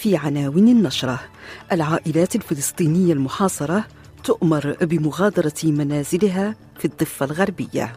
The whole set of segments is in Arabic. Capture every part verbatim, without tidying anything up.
في عناوين النشرة: العائلات الفلسطينية المحاصرة تؤمر بمغادرة منازلها في الضفة الغربية.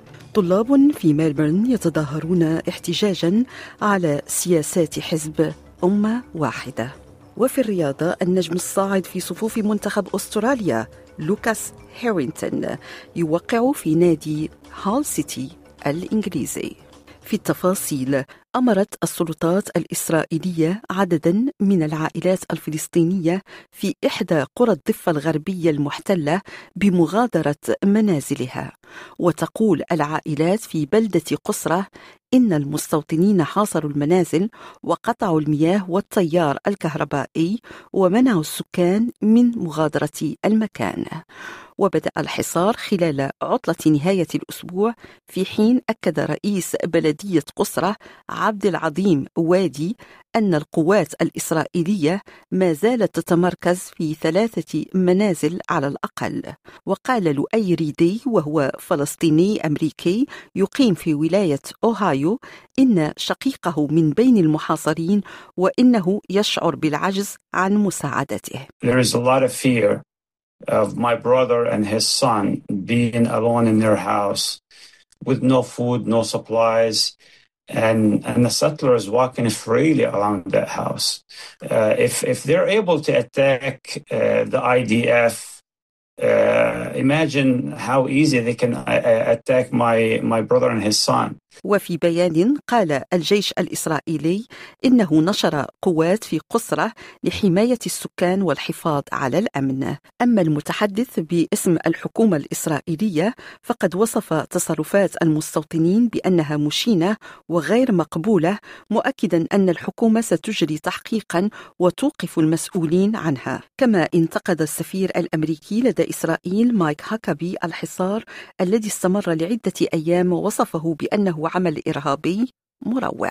طلاب في ميلبورن يتظاهرون احتجاجاً على سياسات حزب أمة واحدة. وفي الرياضة، النجم الصاعد في صفوف منتخب أستراليا لوكاس هيرينغتون يوقع في نادي هال سيتي الإنجليزي. في التفاصيل، أمرت السلطات الإسرائيلية عدداً من العائلات الفلسطينية في إحدى قرى الضفة الغربية المحتلة بمغادرة منازلها. وتقول العائلات في بلدة قصرة إن المستوطنين حاصروا المنازل وقطعوا المياه والتيار الكهربائي ومنعوا السكان من مغادرة المكان. وبدأ الحصار خلال عطلة نهاية الأسبوع، في حين أكد رئيس بلدية قصرة عبد العظيم وادي أن القوات الإسرائيلية ما زالت تتمركز في ثلاثة منازل على الأقل. وقال لؤي ريدي، وهو فلسطيني أمريكي يقيم في ولاية أوهايو، إن شقيقه من بين المحاصرين وإنه يشعر بالعجز عن مساعدته. There is a lot of fear of my brother and his son being alone in their house with no food, no supplies, and, and the settlers walking freely around that house. Uh, if, if they're able to attack uh, the I D F, uh, imagine how easy they can uh, attack my, my brother and his son. وفي بيان قال الجيش الإسرائيلي إنه نشر قوات في قصرة لحماية السكان والحفاظ على الأمن. أما المتحدث باسم الحكومة الإسرائيلية فقد وصف تصرفات المستوطنين بأنها مشينة وغير مقبولة، مؤكدا أن الحكومة ستجري تحقيقا وتوقف المسؤولين عنها. كما انتقد السفير الأمريكي لدى إسرائيل مايك هاكابي الحصار الذي استمر لعدة أيام، ووصفه بأنه عمل إرهابي مروع.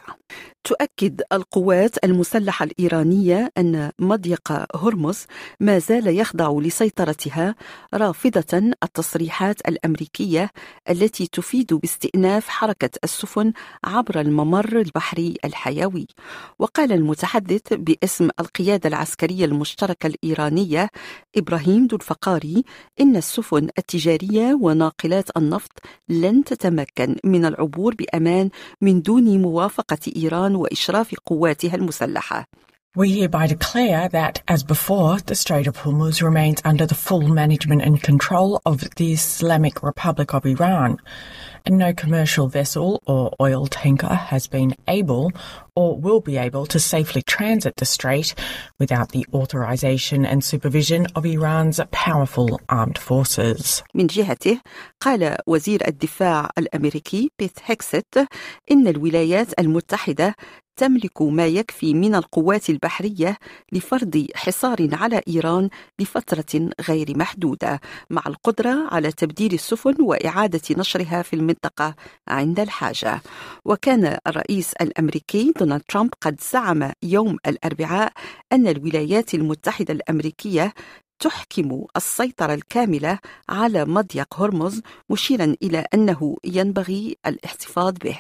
تؤكد القوات المسلحة الإيرانية أن مضيق هرمز ما زال يخضع لسيطرتها، رافضة التصريحات الأمريكية التي تفيد باستئناف حركة السفن عبر الممر البحري الحيوي. وقال المتحدث باسم القيادة العسكرية المشتركة الإيرانية إبراهيم دولفقاري إن السفن التجارية وناقلات النفط لن تتمكن من العبور بأمان من دون موافقة إيران وإشراف قواتها المسلحة. We hereby declare that, as before, the Strait of Hormuz remains under the full management and control of the Islamic Republic of Iran, and no commercial vessel or oil tanker has been able or will be able to safely transit the strait without the authorization and supervision of Iran's powerful armed forces. من جهته، قال وزير الدفاع الأمريكي بيت هيكست إن الولايات المتحدة تملك ما يكفي من القوات البحرية لفرض حصار على إيران لفترة غير محدودة، مع القدرة على تبديل السفن وإعادة نشرها في المنطقة عند الحاجة. وكان الرئيس الأمريكي دونالد ترامب قد زعم يوم الأربعاء أن الولايات المتحدة الأمريكية تحكم السيطرة الكاملة على مضيق هرمز، مشيرا إلى أنه ينبغي الاحتفاظ به.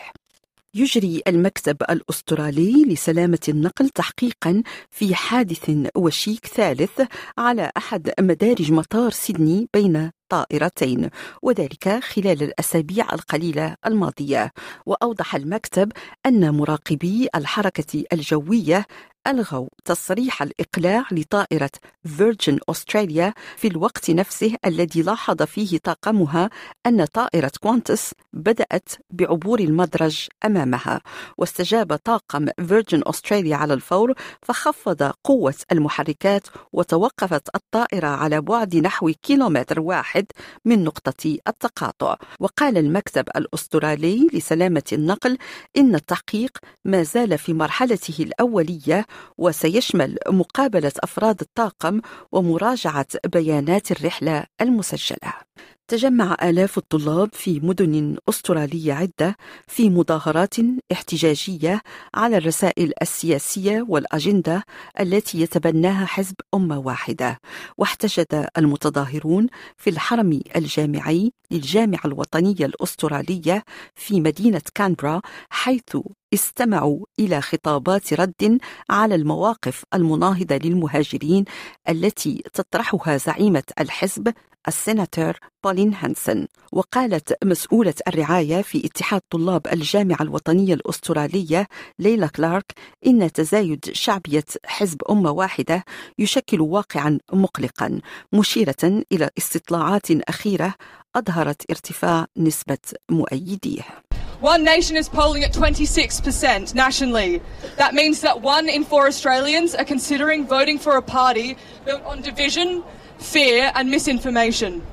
يجري المكتب الأسترالي لسلامة النقل تحقيقا في حادث وشيك ثالث على أحد مدارج مطار سيدني بين طائرتين، وذلك خلال الأسابيع القليلة الماضية. وأوضح المكتب أن مراقبي الحركة الجوية ألغوا تصريح الإقلاع لطائرة فيرجن أستراليا في الوقت نفسه الذي لاحظ فيه طاقمها أن طائرة كوانتس بدأت بعبور المدرج أمامها. واستجاب طاقم فيرجن أستراليا على الفور، فخفض قوة المحركات وتوقفت الطائرة على بعد نحو كيلومتر واحد من نقطة التقاطع. وقال المكتب الأسترالي لسلامة النقل إن التحقيق ما زال في مرحلته الأولية، وسيشمل مقابلة أفراد الطاقم ومراجعة بيانات الرحلة المسجلة. تجمع آلاف الطلاب في مدن أسترالية عدة في مظاهرات احتجاجية على الرسائل السياسية والأجندة التي يتبناها حزب أمة واحدة. واحتشد المتظاهرون في الحرم الجامعي للجامعة الوطنية الأسترالية في مدينة كانبرا، حيث استمعوا إلى خطابات رد على المواقف المناهضة للمهاجرين التي تطرحها زعيمة الحزب السيناتور بولين هانسون. وقالت مسؤولة الرعاية في اتحاد طلاب الجامعة الوطنية الأسترالية ليلى كلارك إن تزايد شعبية حزب أمة واحدة يشكل واقعا مقلقا، مشيرة إلى استطلاعات أخيرة أظهرت ارتفاع نسبة مؤيديه. One Nation is polling at twenty-six percent nationally. That means that one in four Australians are considering voting for a party built on division, fear and misinformation.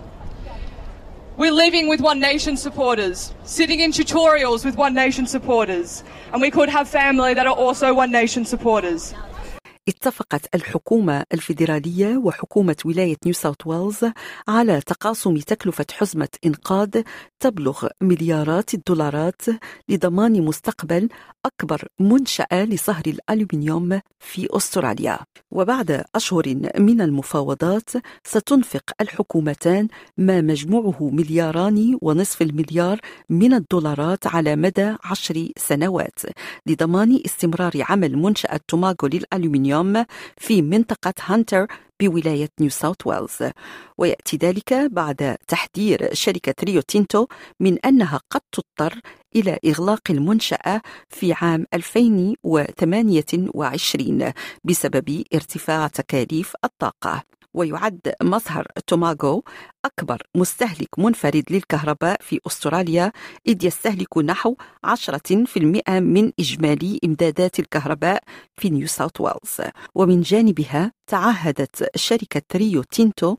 We're living with One Nation supporters, sitting in tutorials with One Nation supporters, and we could have family that are also One Nation supporters. اتفقت الحكومة الفيدرالية وحكومة ولاية نيو ساوث ويلز على تقاسم تكلفة حزمة إنقاذ تبلغ مليارات الدولارات لضمان مستقبل أكبر منشأة لصهر الألومنيوم في أستراليا. وبعد أشهر من المفاوضات ستنفق الحكومتان ما مجموعه ملياران ونصف المليار من الدولارات على مدى عشر سنوات لضمان استمرار عمل منشأة توماغو للألومنيوم في منطقة هانتر بولاية نيو ساوث ويلز. ويأتي ذلك بعد تحذير شركة ريو تينتو من أنها قد تضطر إلى إغلاق المنشأة في عام ألفين وثمانية وعشرين بسبب ارتفاع تكاليف الطاقة. ويعد مصهر توماغو أكبر مستهلك منفرد للكهرباء في أستراليا، إذ يستهلك نحو عشرة بالمئة من إجمالي إمدادات الكهرباء في نيو ساوث ويلز. ومن جانبها تعهدت شركة ريو تينتو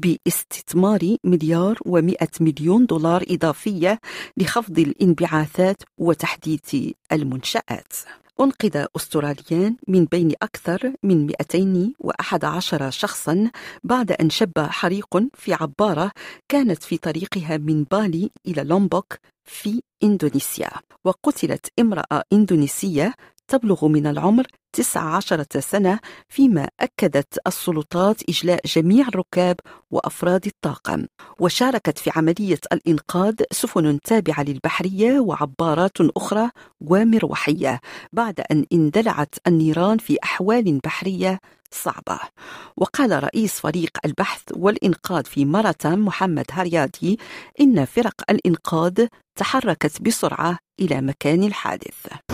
باستثمار مليار ومئة مليون دولار إضافية لخفض الانبعاثات وتحديث المنشآت. أنقذ أستراليان من بين أكثر من مئتين وأحد عشر شخصاً بعد أن شب حريق في عبارة كانت في طريقها من بالي إلى لومبوك في إندونيسيا. وقتلت امرأة إندونيسية تبلغ من العمر تسعة عشر سنة، فيما أكدت السلطات إجلاء جميع الركاب وأفراد الطاقم. وشاركت في عملية الإنقاذ سفن تابعة للبحرية وعبارات أخرى ومروحية بعد أن اندلعت النيران في أحوال بحرية صعبة. وقال رئيس فريق البحث والإنقاذ في ماراتام محمد هريادي إن فرق الإنقاذ تحركت بسرعة إلى مكان الحادث.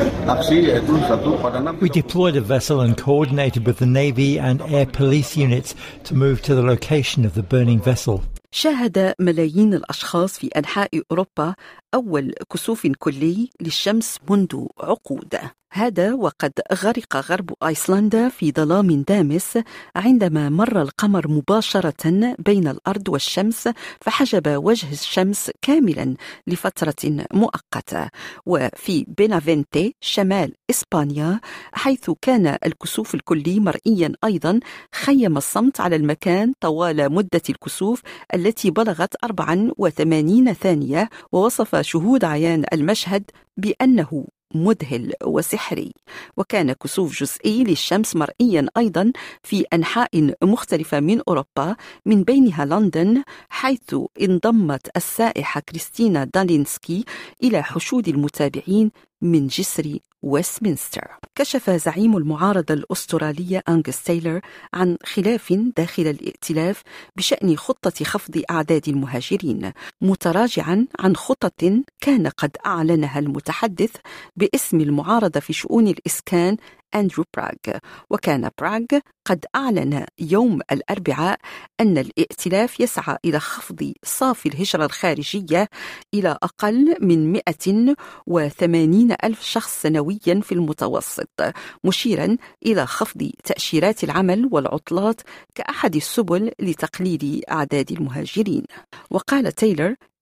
We deployed a vessel and coordinated with the Navy and air police units to move to the location of the burning vessel. شاهد ملايين الأشخاص في أنحاء أوروبا أول كسوف كلي للشمس منذ عقود. هذا وقد غرق غرب أيسلندا في ظلام دامس عندما مر القمر مباشرة بين الأرض والشمس فحجب وجه الشمس كاملا لفترة مؤقتة. وفي بينافنتي شمال إسبانيا حيث كان الكسوف الكلي مرئيا أيضا، خيم الصمت على المكان طوال مدة الكسوف التي بلغت أربعة وثمانين ثانية، ووصف شهود عيان المشهد بأنه مذهل وسحري. وكان كسوف جزئي للشمس مرئيا أيضا في أنحاء مختلفة من أوروبا من بينها لندن، حيث انضمت السائحة كريستينا دالينسكي إلى حشود المتابعين من جسر ويستمنستر. كشف زعيم المعارضة الأسترالية أنغس تايلر عن خلاف داخل الائتلاف بشأن خطة خفض أعداد المهاجرين، متراجعا عن خطط كان قد أعلنها المتحدث باسم المعارضة في شؤون الإسكان أندرو براغ. وكان براغ قد أعلن يوم الأربعاء أن الائتلاف يسعى إلى خفض صافي الهجرة الخارجية إلى أقل من مئة وثمانين ألف شخص سنويا في المتوسط، مشيرا إلى خفض تأشيرات العمل والعطلات كأحد السبل لتقليل أعداد المهاجرين. وقال تايلر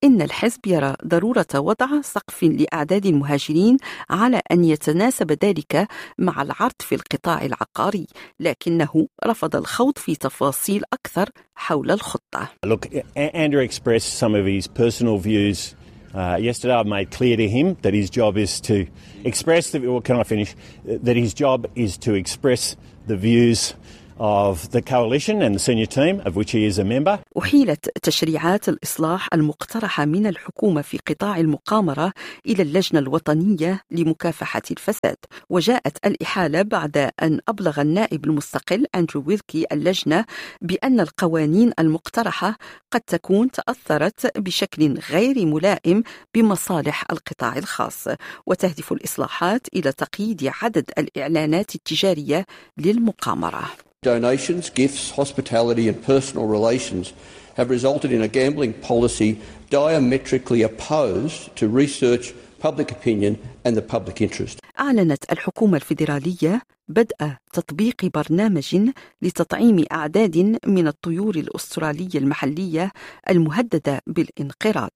إن الحزب يرى ضرورة وضع سقف لأعداد المهاجرين على أن يتناسب ذلك مع العرض في القطاع العقاري، لكنه رفض الخوض في تفاصيل أكثر حول الخطة. Look, Andrew expressed some of his personal views uh, yesterday. I've made clear to him that his job is to express the, well, can I finish? That his job is to express the views of the coalition and the senior team of which he is a member. أحيلت تشريعات الإصلاح المقترحة من الحكومة في قطاع المقامرة إلى اللجنة الوطنية لمكافحة الفساد، وجاءت الإحالة بعد أن أبلغ النائب المستقل أندرو ويلكي اللجنة بأن القوانين المقترحة قد تكون تأثرت بشكل غير ملائم بمصالح القطاع الخاص، وتهدف الإصلاحات إلى تقييد عدد الإعلانات التجارية للمقامرة. Donations, gifts, hospitality and personal relations have resulted in a gambling policy diametrically opposed to research, public opinion and the public interest. أعلنت الحكومة الفيدرالية بدء تطبيق برنامج لتطعيم أعداد من الطيور الأسترالية المحلية المهددة بالانقراض.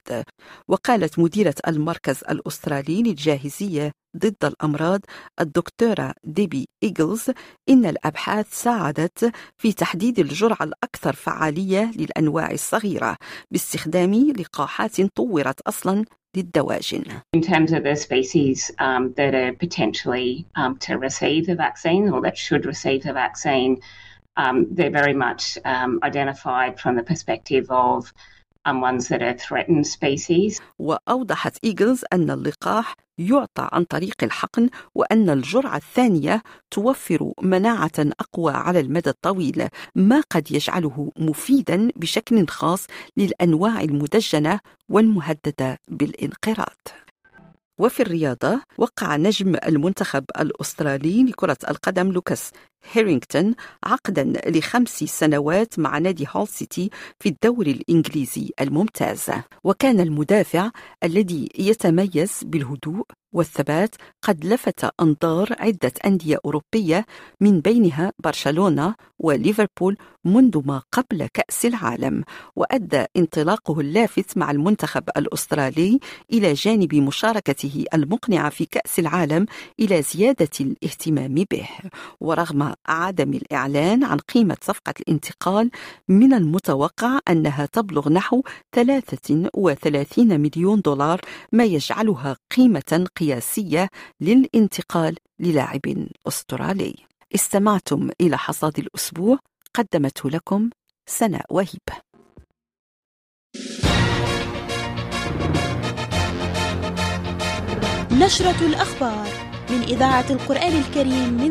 وقالت مديرة المركز الأسترالي للجاهزية ضد الأمراض الدكتورة ديبي إيغلز إن الأبحاث ساعدت في تحديد الجرعة الأكثر فعالية للأنواع الصغيرة باستخدام لقاحات طورت أصلاً للدواجن. In terms of the species um, that are potentially um, to receive the vaccine or that should receive the vaccine, um, they're very much um, identified from the perspective of um, ones that are threatened species. وأوضحت إيغلز أن اللقاح يعطى عن طريق الحقن، وأن الجرعة الثانية توفر مناعة أقوى على المدى الطويل، ما قد يجعله مفيداً بشكل خاص للأنواع المدجنة والمهددة بالانقراض. وفي الرياضة، وقع نجم المنتخب الأسترالي لكرة القدم لوكاس هيرينغتون عقداً لخمس سنوات مع نادي هول سيتي في الدوري الإنجليزي الممتاز. وكان المدافع الذي يتميز بالهدوء والثبات قد لفت أنظار عدة أندية أوروبية من بينها برشلونة وليفربول منذ ما قبل كأس العالم، وأدى انطلاقه اللافت مع المنتخب الأسترالي إلى جانب مشاركته المقنعة في كأس العالم إلى زيادة الاهتمام به. ورغم عدم الإعلان عن قيمة صفقة الانتقال، من المتوقع أنها تبلغ نحو ثلاثة وثلاثين مليون دولار، ما يجعلها قيمة قياسية للانتقال للاعب أسترالي. استمعتم إلى حصاد الأسبوع، قدمته لكم سناء وهيب. نشرة الأخبار من إذاعة القرآن الكريم من